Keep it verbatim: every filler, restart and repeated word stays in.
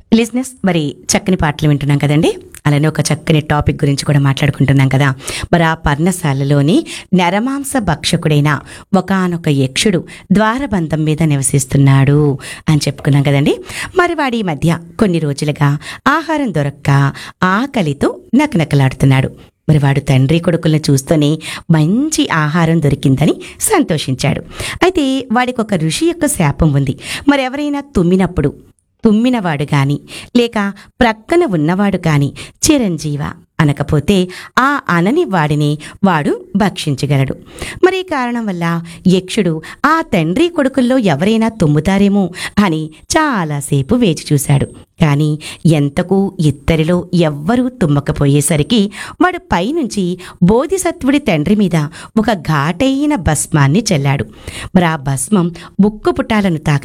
లిజినెస్ మరి చక్కని పాటలు వింటున్నాం కదండి. అలానే ఒక చక్కని టాపిక్ గురించి కూడా మాట్లాడుకుంటున్నాం కదా. మరి ఆ పర్ణశాలలోని నరమాంస భక్షకుడైన ఒకానొక యక్షుడు ద్వారబంధం మీద నివసిస్తున్నాడు అని చెప్పుకున్నాం కదండి. మరి వాడి ఈ మధ్య కొన్ని రోజులుగా ఆహారం దొరక్క ఆకలితో నకనకలాడుతున్నాడు. మరి వాడు తండ్రి కొడుకులను చూస్తూనే మంచి ఆహారం దొరికిందని సంతోషించాడు. అయితే వాడికి ఒక ఋషి యొక్క శాపం ఉంది. మరి ఎవరైనా తుమ్మినప్పుడు తుమ్మినవాడు గాని లేక ప్రక్కన ఉన్నవాడు కాని చిరంజీవ అనకపోతే ఆ అనని వాడిని వాడు భక్షించగలడు. మరి ఈ కారణం వల్ల యక్షుడు ఆ తండ్రి కొడుకుల్లో ఎవరైనా తుమ్ముతారేమో అని చాలాసేపు వేచి చూశాడు. కానీ ఎంతకు ఇద్దరిలో ఎవ్వరూ తుమ్మకపోయేసరికి వాడు పైనుంచి బోధిసత్వుడి తండ్రి మీద ఒక ఘాటైన భస్మాన్ని చల్లాడు. మరి ఆ భస్మం ముక్కు పుటాలను తాక